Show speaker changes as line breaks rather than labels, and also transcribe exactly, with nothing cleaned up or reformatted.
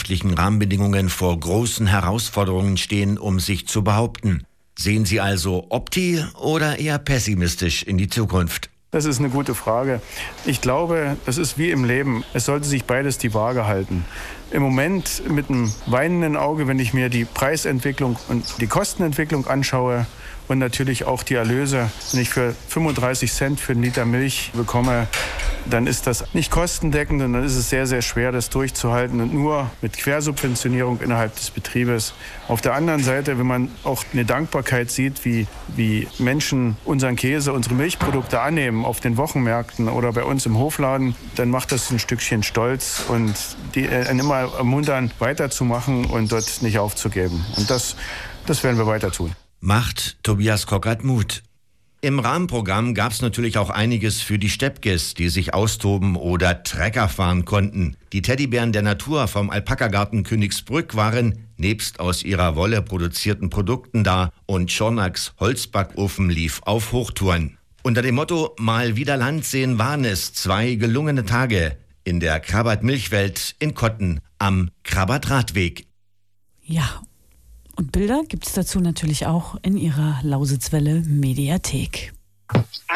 wirtschaftlichen Rahmenbedingungen vor großen Herausforderungen stehen, um sich zu behaupten. Sehen Sie also opti oder eher pessimistisch in die Zukunft?
Das ist eine gute Frage. Ich glaube, das ist wie im Leben. Es sollte sich beides die Waage halten. Im Moment mit einem weinenden Auge, wenn ich mir die Preisentwicklung und die Kostenentwicklung anschaue und natürlich auch die Erlöse, wenn ich für fünfunddreißig Cent für einen Liter Milch bekomme, dann ist das nicht kostendeckend und dann ist es sehr, sehr schwer, das durchzuhalten und nur mit Quersubventionierung innerhalb des Betriebes. Auf der anderen Seite, wenn man auch eine Dankbarkeit sieht, wie, wie Menschen unseren Käse, unsere Milchprodukte annehmen auf den Wochenmärkten oder bei uns im Hofladen, dann macht das ein Stückchen Stolz und die einen immer ermuntern, weiterzumachen und dort nicht aufzugeben. Und das, das werden wir weiter tun.
Macht Tobias Kockert Mut. Im Rahmenprogramm gab es natürlich auch einiges für die Steppkes, die sich austoben oder Trecker fahren konnten. Die Teddybären der Natur vom Alpakagarten Königsbrück waren nebst aus ihrer Wolle produzierten Produkten da und Schornacks Holzbackofen lief auf Hochtouren. Unter dem Motto Mal wieder Land sehen waren es zwei gelungene Tage in der Krabat-Milchwelt in Kotten am Krabat-Radweg.
Ja, und Bilder gibt es dazu natürlich auch in ihrer Lausitzwelle Mediathek.